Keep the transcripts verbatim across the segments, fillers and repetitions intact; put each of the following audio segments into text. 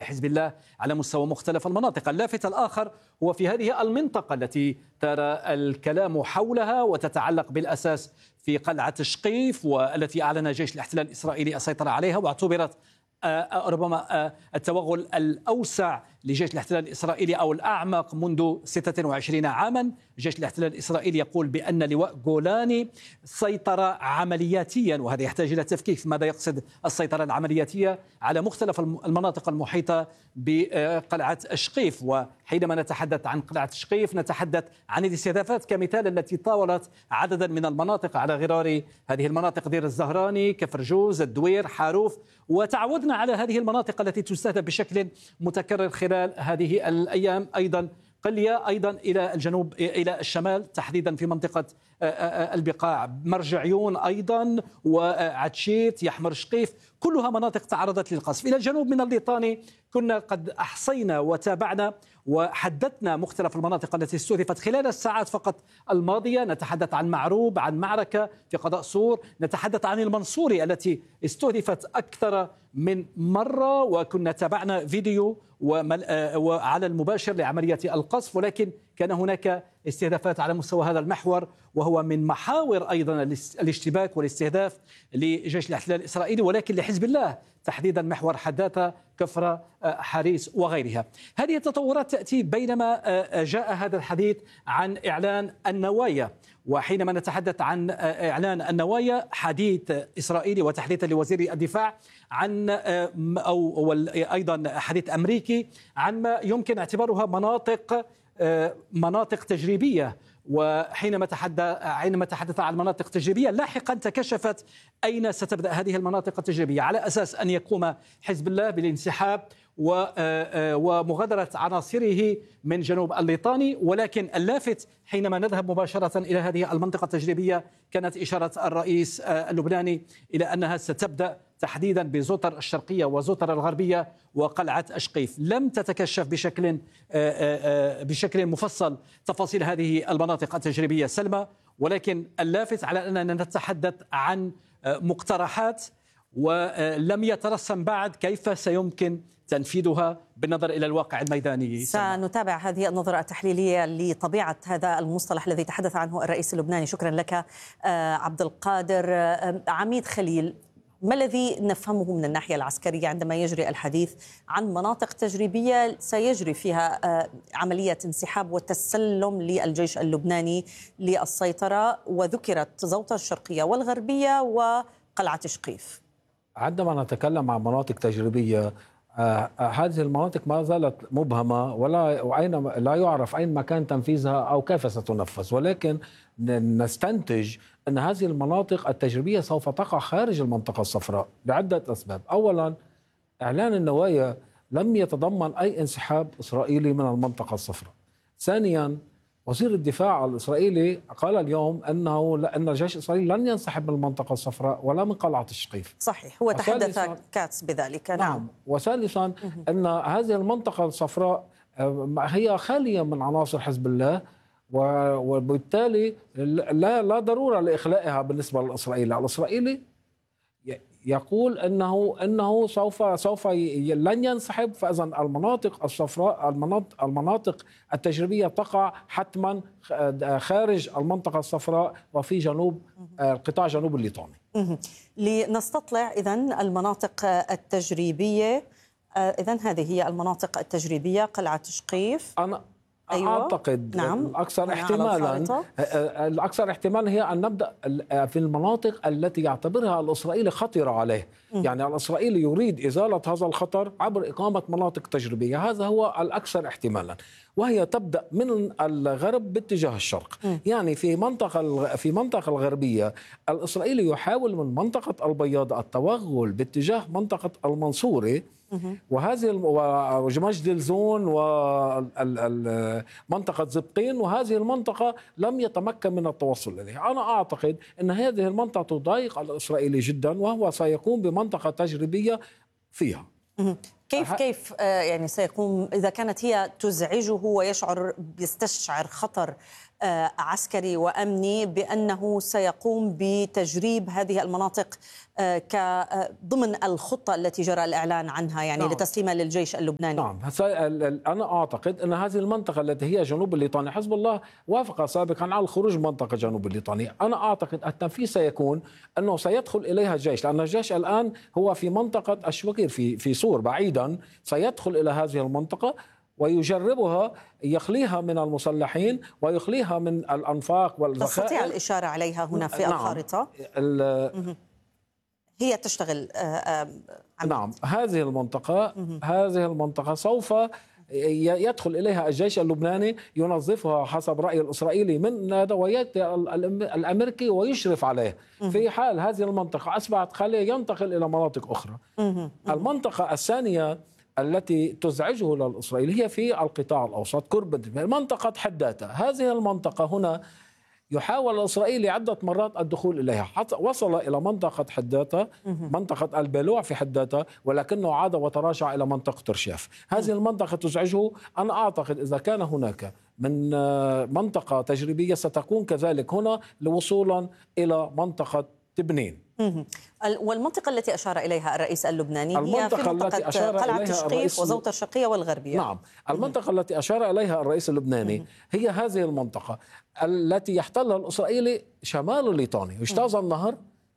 لحزب الله على مستوى مختلف المناطق. اللافت الآخر هو في هذه المنطقة التي ترى الكلام حولها وتتعلق بالأساس في قلعة شقيف، والتي أعلن جيش الاحتلال الإسرائيلي السيطرة عليها، واعتبرت ربما التوغل الأوسع لجيش الاحتلال الإسرائيلي أو الأعمق منذ ستة وعشرين عاما. جيش الاحتلال الإسرائيلي يقول بأن لواء جولاني سيطر عملياتيا، وهذا يحتاج إلى تفكيك ماذا يقصد السيطرة العملياتية على مختلف المناطق المحيطة بقلعة شقيف. وحينما نتحدث عن قلعة شقيف نتحدث عن الاستهدافات كمثال التي طاولت عددا من المناطق على غرار هذه المناطق: دير الزهراني، كفر جوز، الدوير، حاروف. وتعودنا على هذه المناطق التي تستهدف بشكل متكرر خلال هذه الأيام. أيضا قليا أيضا إلى الجنوب إلى الشمال، تحديدا في منطقة البقاع، مرجعيون أيضا، وعتشيت، يحمر شقيف، كلها مناطق تعرضت للقصف. إلى الجنوب من الليطاني كنا قد أحصينا وتابعنا وحددنا مختلف المناطق التي استهدفت خلال الساعات فقط الماضية. نتحدث عن معروب، عن معركة في قضاء سور، نتحدث عن المنصوري التي استهدفت أكثر من مرة، وكنا تابعنا فيديو وعلى المباشر لعملية القصف. ولكن كان هناك استهدافات على مستوى هذا المحور، وهو من محاور أيضا الاشتباك والاستهداف لجيش الاحتلال الإسرائيلي، ولكن لحزب الله تحديدا محور حداثة، كفر، حريس وغيرها. هذه التطورات تأتي بينما جاء هذا الحديث عن إعلان النوايا. وحينما نتحدث عن إعلان النوايا، حديث إسرائيلي وتحديثا لوزير الدفاع عن أو أيضا حديث أمريكي عن ما يمكن اعتبارها مناطق مناطق تجريبية. وحينما تحدث حينما تحدث عن مناطق تجريبية، لاحقا تكشفت أين ستبدأ هذه المناطق التجريبية، على أساس أن يقوم حزب الله بالانسحاب ومغادرة عناصره من جنوب الليطاني. ولكن اللافت حينما نذهب مباشرة إلى هذه المنطقة التجريبية كانت إشارة الرئيس اللبناني إلى أنها ستبدأ تحديدا بزوطر الشرقية وزوطر الغربية وقلعة أشقيف. لم تتكشف بشكل بشكل مفصل تفاصيل هذه المناطق التجريبية سلمى، ولكن اللافت على أننا نتحدث عن مقترحات ولم يترسم بعد كيف سيمكن تنفيذها بالنظر إلى الواقع الميداني. سنتابع هذه النظرة التحليلية لطبيعة هذا المصطلح الذي تحدث عنه الرئيس اللبناني. شكرا لك عبد القادر. عميد خليل، ما الذي نفهمه من الناحية العسكرية عندما يجري الحديث عن مناطق تجريبية سيجري فيها عملية انسحاب وتسلم للجيش اللبناني للسيطرة، وذكرت زوطة الشرقية والغربية وقلعة شقيف؟ عندما نتكلم عن مناطق تجريبية، آه هذه المناطق ما زالت مبهمة، ولا وأين لا يعرف أين مكان تنفيذها أو كيف ستنفذ. ولكن نستنتج أن هذه المناطق التجريبية سوف تقع خارج المنطقة الصفراء بعدة أسباب. أولا، إعلان النوايا لم يتضمن أي انسحاب إسرائيلي من المنطقة الصفراء. ثانيا، وزير الدفاع الإسرائيلي قال اليوم أنه أن الجيش الإسرائيلي لن ينسحب من المنطقة الصفراء ولا من قلعة الشقيف. صحيح، هو تحدث كاتس بذلك. نعم, نعم. وثالثا أن هذه المنطقة الصفراء هي خالية من عناصر حزب الله، وبالتالي لا لا ضرورة لإخلاءها بالنسبة للإسرائيلي. الإسرائيلي يقول انه انه سوف سوف لن ينسحب. فاذا المناطق الصفراء المناطق المناطق التجريبيه تقع حتما خارج المنطقه الصفراء وفي جنوب قطاع جنوب الليطاني. لنستطلع اذن المناطق التجريبيه. اذن هذه هي المناطق التجريبيه: قلعه شقيف. أنا أيوة. أعتقد نعم. الأكثر احتمالا الأكثر احتمالا هي أن نبدأ في المناطق التي يعتبرها الإسرائيلي خطرة عليه. م. يعني الإسرائيلي يريد إزالة هذا الخطر عبر إقامة مناطق تجريبية، هذا هو الأكثر احتمالا، وهي تبدأ من الغرب باتجاه الشرق. م. يعني في منطقة في منطقة الغربية الإسرائيلي يحاول من منطقة البياض التوغل باتجاه منطقة المنصوري، وهذه ومجد الزون ومنطقة زبقين، وهذه المنطقة لم يتمكن من التوصل إليها. أنا أعتقد أن هذه المنطقة تضايق الإسرائيلي جدا، وهو سيقوم بمنطقة تجريبية فيها. كيف كيف يعني سيقوم إذا كانت هي تزعجه ويشعر يستشعر خطر عسكري وأمني بأنه سيقوم بتجريب هذه المناطق ضمن الخطة التي جرى الإعلان عنها، يعني نعم. لتسليمها للجيش اللبناني. نعم، أنا أعتقد أن هذه المنطقة التي هي جنوب الليطاني، حزب الله وافق سابقا على الخروج من منطقة جنوب الليطاني. أنا أعتقد التنفيذ سيكون أنه سيدخل إليها الجيش، لأن الجيش الآن هو في منطقة الشوكير في في سور بعيدا، سيدخل إلى هذه المنطقة ويجربها، يخليها من المسلحين ويخليها من الأنفاق والذخائر. تستطيع الإشارة عليها هنا في نعم. الخارطة هي تشتغل. نعم، هذه المنطقة هذه المنطقة سوف يدخل إليها الجيش اللبناني، ينظفها حسب رأي الإسرائيلي من ندويات الأمريكي ويشرف عليه. في حال هذه المنطقة أصبحت خالية ينتقل إلى مناطق أخرى. المنطقة الثانية التي تزعجه للإسرائيلي هي في القطاع الأوسط قرب منطقة حداثة. هذه المنطقة هنا يحاول الإسرائيلي عدة مرات الدخول إليها، حتى وصل إلى منطقة حداثة، منطقة البلوع في حداثة، ولكنه عاد وتراجع إلى منطقة ترشيف. هذه المنطقة تزعجه. أنا أعتقد إذا كان هناك من منطقة تجريبية ستكون كذلك هنا لوصولا إلى منطقة تبنين. والمنطقة التي أشار إليها الرئيس اللبناني هي في منطقة قلعة تشقيف وزوطة الشرقية والغربية. نعم، المنطقة التي أشار إليها الرئيس اللبناني هي هذه المنطقة التي يحتلها الإسرائيلي شمال الليطاني، يجتاز النهر،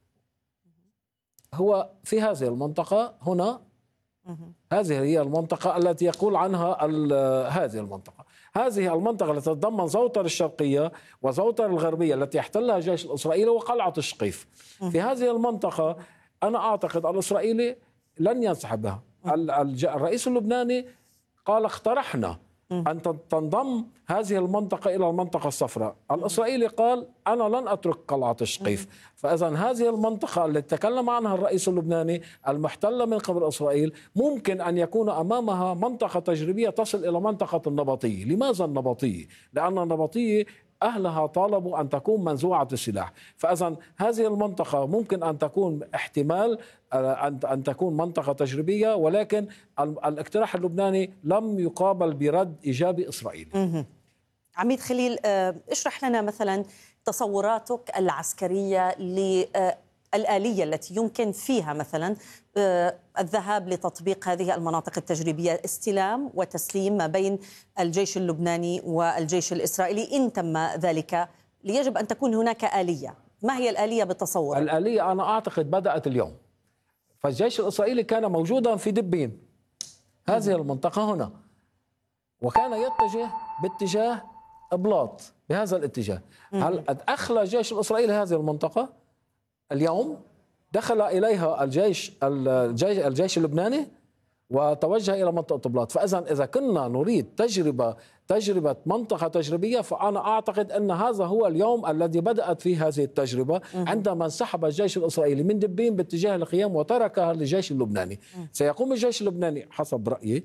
هو في هذه المنطقة هنا. هذه هي المنطقة التي يقول عنها هذه المنطقة هذه المنطقة التي تتضمن زوطر الشرقية وزوطر الغربية التي يحتلها الجيش الإسرائيلي وقلعة تشقيف. في هذه المنطقة أنا أعتقد الإسرائيلي لن ينسحب بها. الرئيس اللبناني قال اقترحنا أن تنضم هذه المنطقة إلى المنطقة الصفراء. الإسرائيلي قال أنا لن أترك قلعة تشقيف. فإذا هذه المنطقة التي تكلم عنها الرئيس اللبناني المحتلة من قبل إسرائيل ممكن أن يكون أمامها منطقة تجريبية تصل إلى منطقة النبطية. لماذا النبطية؟ لأن النبطية أهلها طالبوا أن تكون منزوعة السلاح. فإذا هذه المنطقة ممكن أن تكون احتمال أن تكون منطقة تجريبية، ولكن الاقتراح اللبناني لم يقابل برد إيجابي إسرائيلي. عميد خليل، اشرح لنا مثلا تصوراتك العسكرية للآلية التي يمكن فيها مثلا الذهاب لتطبيق هذه المناطق التجريبية، استلام وتسليم ما بين الجيش اللبناني والجيش الإسرائيلي إن تم ذلك. يجب أن تكون هناك آلية. ما هي الآلية بالتصور؟ الآلية أنا أعتقد بدأت اليوم. فالجيش الإسرائيلي كان موجودا في دبين، هذه المنطقة هنا، وكان يتجه باتجاه بلاط بهذا الاتجاه. هل أخلى الجيش الإسرائيلي هذه المنطقة اليوم؟ دخل إليها الجيش الجيش, الجيش اللبناني وتوجه إلى منطقة بلاط. فإذا إذا كنا نريد تجربة تجربة منطقة تجريبية، فأنا أعتقد أن هذا هو اليوم الذي بدأت فيه هذه التجربة، عندما انسحب الجيش الإسرائيلي من دبين باتجاه الخيام وتركها للجيش اللبناني. سيقوم الجيش اللبناني حسب رأيي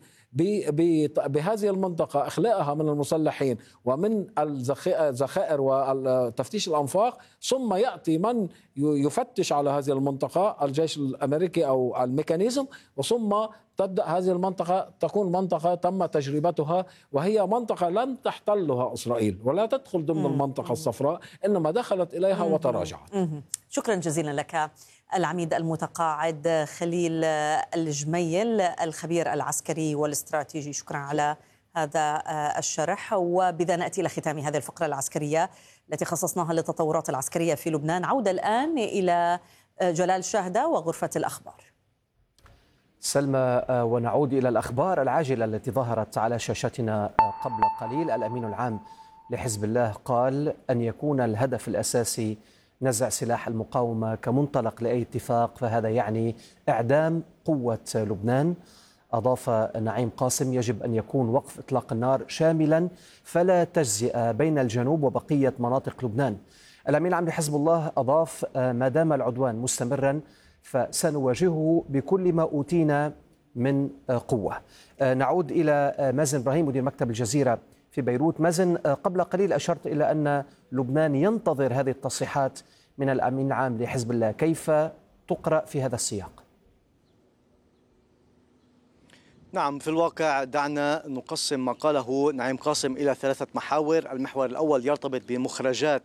بهذه المنطقة إخلاءها من المسلحين ومن الذخائر وتفتيش الأنفاق، ثم يأتي من يفتش على هذه المنطقة، الجيش الأمريكي أو الميكانيزم، وثم تبدأ هذه المنطقة تكون منطقة تم تجربتها، وهي منطقة لم تحتلها إسرائيل ولا تدخل ضمن المنطقة الصفراء، إنما دخلت إليها وتراجعت. شكرا جزيلا لك العميد المتقاعد خليل الجميل، الخبير العسكري والاستراتيجي. شكرا على هذا الشرح. وبذا نأتي إلى ختام هذه الفقرة العسكرية التي خصصناها للتطورات العسكرية في لبنان. عودة الآن إلى جلال شاهدة وغرفة الأخبار. سلمى، ونعود إلى الأخبار العاجلة التي ظهرت على شاشتنا قبل قليل. الأمين العام لحزب الله قال أن يكون الهدف الأساسي نزع سلاح المقاومة كمنطلق لأي اتفاق، فهذا يعني إعدام قوة لبنان. أضاف نعيم قاسم يجب أن يكون وقف إطلاق النار شاملا فلا تجزئة بين الجنوب وبقية مناطق لبنان. الأمين العام لحزب الله أضاف ما دام العدوان مستمرا فسنواجهه بكل ما أوتينا من قوة. نعود إلى مازن إبراهيم مدير مكتب الجزيرة في بيروت. مازن، قبل قليل أشرت إلى أن لبنان ينتظر هذه التصريحات من الأمين العام لحزب الله، كيف تقرأ في هذا السياق؟ نعم، في الواقع دعنا نقسم ما قاله نعيم قاسم إلى ثلاثة محاور. المحور الأول يرتبط بمخرجات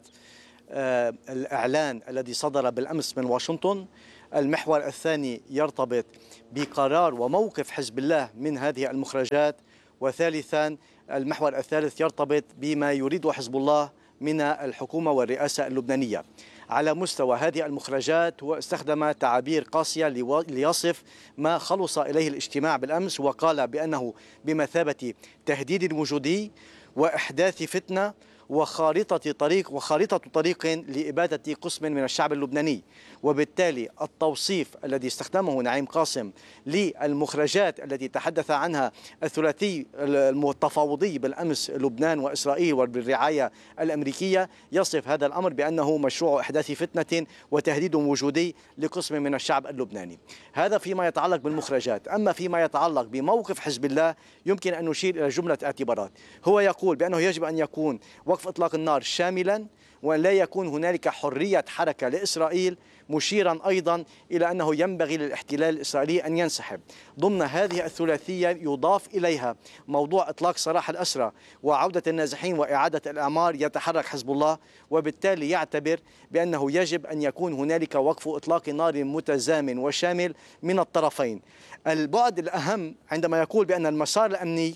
آه الإعلان الذي صدر بالأمس من واشنطن. المحور الثاني يرتبط بقرار وموقف حزب الله من هذه المخرجات. وثالثا المحور الثالث يرتبط بما يريده حزب الله من الحكومة والرئاسة اللبنانية. على مستوى هذه المخرجات هو استخدم تعابير قاسية ليصف ما خلص إليه الاجتماع بالأمس، وقال بأنه بمثابة تهديد وجودي وإحداث فتنة وخارطة طريق وخارطة طريق لإبادة قسم من الشعب اللبناني. وبالتالي التوصيف الذي استخدمه نعيم قاسم للمخرجات التي تحدث عنها الثلاثي التفاوضي بالأمس لبنان وإسرائيل وبالرعاية الأمريكية يصف هذا الأمر بأنه مشروع إحداث فتنة وتهديد وجودي لقسم من الشعب اللبناني. هذا فيما يتعلق بالمخرجات. أما فيما يتعلق بموقف حزب الله يمكن أن نشير إلى جملة اعتبارات. هو يقول بأنه يجب أن يكون وقف إطلاق النار شاملا وأن لا يكون هنالك حرية حركة لإسرائيل، مشيرا أيضا إلى أنه ينبغي للاحتلال الإسرائيلي أن ينسحب. ضمن هذه الثلاثية يضاف إليها موضوع إطلاق سراح الأسرى وعودة النازحين وإعادة الأعمار. يتحرك حزب الله وبالتالي يعتبر بأنه يجب أن يكون هنالك وقف إطلاق نار متزامن وشامل من الطرفين. البعد الأهم عندما يقول بأن المسار الأمني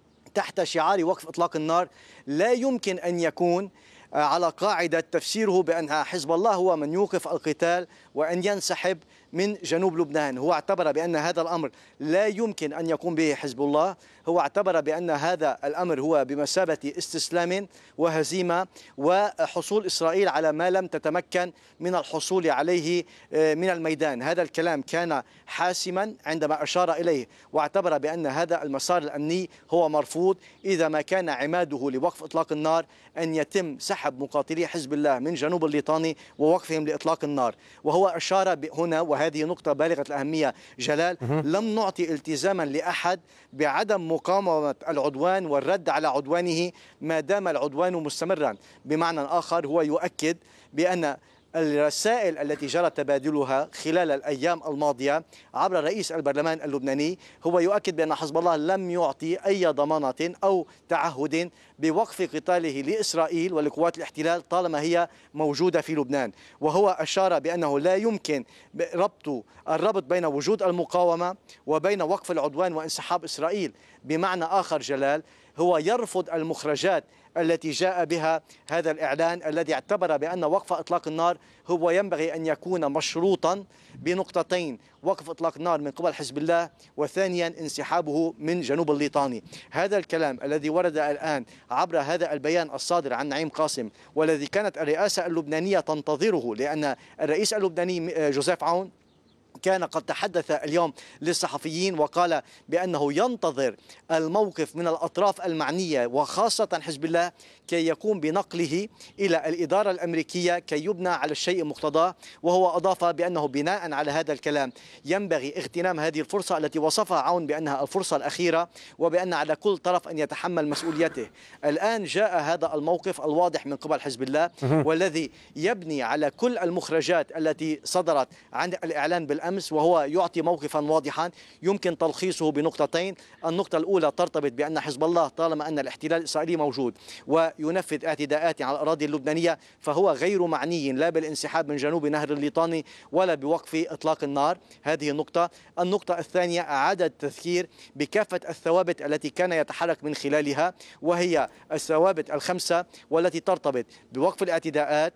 تحت شعار وقف إطلاق النار لا يمكن أن يكون على قاعدة تفسيره بأن حزب الله هو من يوقف القتال وأن ينسحب من جنوب لبنان. هو اعتبر بأن هذا الأمر لا يمكن أن يقوم به حزب الله. هو اعتبر بأن هذا الأمر هو بمثابة استسلام وهزيمة وحصول إسرائيل على ما لم تتمكن من الحصول عليه من الميدان. هذا الكلام كان حاسما عندما أشار إليه، واعتبر بأن هذا المسار الأمني هو مرفوض إذا ما كان عماده لوقف إطلاق النار أن يتم سحب مقاتلي حزب الله من جنوب الليطاني ووقفهم لإطلاق النار. وهو أشار هنا، وهذه نقطة بالغة الأهمية جلال، لم نعطي التزاما لأحد بعدم مقاومة العدوان والرد على عدوانه ما دام العدوان مستمرا. بمعنى آخر هو يؤكد بأن الرسائل التي جرى تبادلها خلال الأيام الماضية عبر رئيس البرلمان اللبناني هو يؤكد بأن حزب الله لم يعطي أي ضمانة أو تعهد بوقف قتاله لإسرائيل ولقوات الاحتلال طالما هي موجودة في لبنان. وهو أشار بأنه لا يمكن ربط الربط بين وجود المقاومة وبين وقف العدوان وانسحاب إسرائيل. بمعنى آخر جلال هو يرفض المخرجات التي جاء بها هذا الإعلان الذي اعتبر بأن وقف إطلاق النار هو ينبغي أن يكون مشروطا بنقطتين: وقف إطلاق النار من قبل حزب الله، وثانيا انسحابه من جنوب الليطاني. هذا الكلام الذي ورد الآن عبر هذا البيان الصادر عن نعيم قاسم والذي كانت الرئاسة اللبنانية تنتظره، لأن الرئيس اللبناني جوزيف عون كان قد تحدث اليوم للصحفيين وقال بأنه ينتظر الموقف من الأطراف المعنية وخاصة حزب الله كي يقوم بنقله إلى الإدارة الأمريكية كي يبنى على الشيء مقتضاه. وهو أضاف بأنه بناء على هذا الكلام ينبغي اغتنام هذه الفرصة التي وصفها عون بأنها الفرصة الأخيرة، وبأن على كل طرف أن يتحمل مسؤوليته. الآن جاء هذا الموقف الواضح من قبل حزب الله والذي يبني على كل المخرجات التي صدرت عن الإعلان بالأمس، وهو يعطي موقفا واضحا يمكن تلخيصه بنقطتين. النقطة الأولى ترتبط بأن حزب الله طالما أن الاحتلال الإسرائيلي موجود وينفذ اعتداءات على الأراضي اللبنانية فهو غير معني لا بالانسحاب من جنوب نهر الليطاني ولا بوقف إطلاق النار. هذه النقطة. النقطة الثانية إعادة التذكير بكافة الثوابت التي كان يتحرك من خلالها، وهي الثوابت الخمسة والتي ترتبط بوقف الاعتداءات،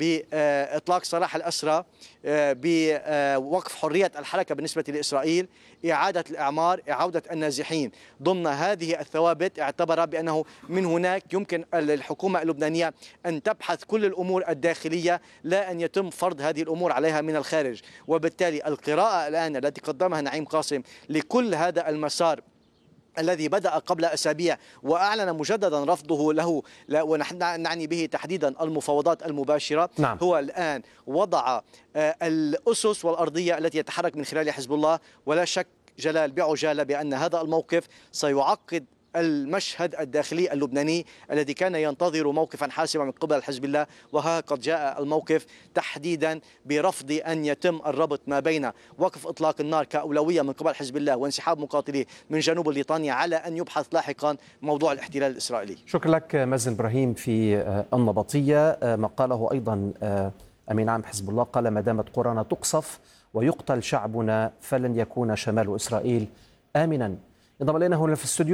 بإطلاق سراح الأسرى، بوقف حرية الحركة بالنسبة لإسرائيل، إعادة الأعمار، إعادة النازحين. ضمن هذه الثوابت اعتبر بأنه من هناك يمكن الحكومة اللبنانية أن تبحث كل الأمور الداخلية لا أن يتم فرض هذه الأمور عليها من الخارج. وبالتالي القراءة الآن التي قدمها نعيم قاسم لكل هذا المسار الذي بدأ قبل أسابيع وأعلن مجددا رفضه له، ونحن نعني به تحديدا المفاوضات المباشرة، نعم. هو الآن وضع الأسس والأرضية التي يتحرك من خلالها حزب الله. ولا شك جلال بعجالة بأن هذا الموقف سيعقد المشهد الداخلي اللبناني الذي كان ينتظر موقفا حاسما من قبل حزب الله، وها قد جاء الموقف تحديدا برفض أن يتم الربط ما بين وقف إطلاق النار كأولوية من قبل حزب الله وانسحاب مقاتليه من جنوب بريطانيا على أن يبحث لاحقا موضوع الاحتلال الإسرائيلي. شكرا لك مازن إبراهيم في النبطية. ما قاله أيضا أمين عام حزب الله، قال ما دامت قرانا تقصف ويقتل شعبنا فلن يكون شمال إسرائيل آمنا. انضم إلينا هنا في الاستوديو